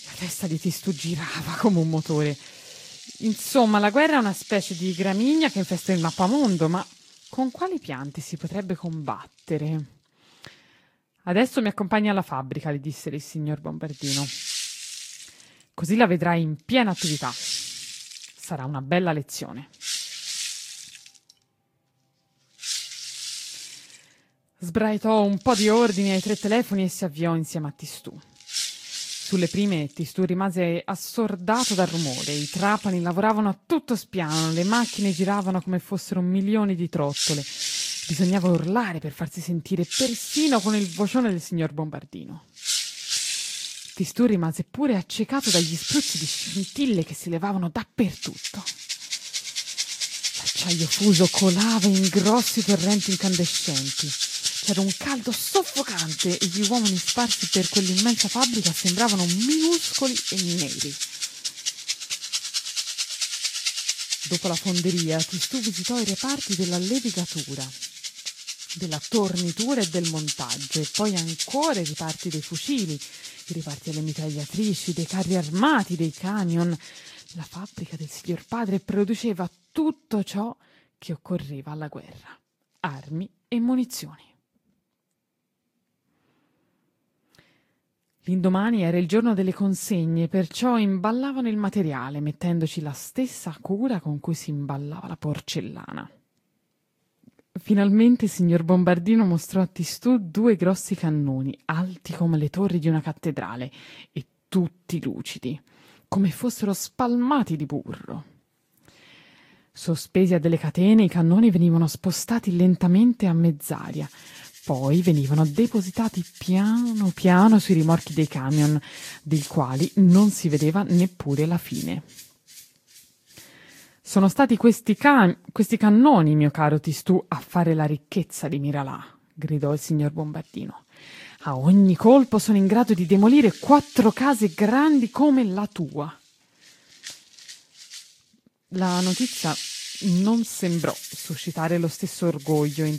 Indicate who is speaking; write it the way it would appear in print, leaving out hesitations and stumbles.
Speaker 1: La testa di Tistù girava come un motore. Insomma, la guerra è una specie di gramigna che infesta il mappamondo, ma con quali piante si potrebbe combattere? Adesso mi accompagni alla fabbrica, le disse il signor Bombardino. Così la vedrai in piena attività. Sarà una bella lezione. Sbraitò un po' di ordini ai 3 telefoni e si avviò insieme a Tistù. Sulle prime Tistù rimase assordato dal rumore, i trapani lavoravano a tutto spiano, le macchine giravano come fossero milioni di trottole. Bisognava urlare per farsi sentire persino con il vocione del signor Bombardino. Tistù rimase pure accecato dagli spruzzi di scintille che si levavano dappertutto. L'acciaio fuso colava in grossi torrenti incandescenti. C'era un caldo soffocante e gli uomini sparsi per quell'immensa fabbrica sembravano minuscoli e neri. Dopo la fonderia, Tistù visitò i reparti della levigatura, della tornitura e del montaggio, e poi ancora i reparti dei fucili, i reparti alle mitragliatrici, dei carri armati, dei camion. La fabbrica del signor padre produceva tutto ciò che occorreva alla guerra: armi e munizioni. L'indomani era il giorno delle consegne, perciò imballavano il materiale, mettendoci la stessa cura con cui si imballava la porcellana. Finalmente il signor Bombardino mostrò a Tistù 2 grossi cannoni, alti come le torri di una cattedrale, e tutti lucidi, come fossero spalmati di burro. Sospesi a delle catene, i cannoni venivano spostati lentamente a mezz'aria. Poi venivano depositati piano piano sui rimorchi dei camion, dei quali non si vedeva neppure la fine. Sono stati questi cannoni, mio caro Tistù, a fare la ricchezza di Miralà, gridò il signor Bombardino. A ogni colpo sono in grado di demolire 4 case grandi come la tua. La notizia non sembrò suscitare lo stesso orgoglio in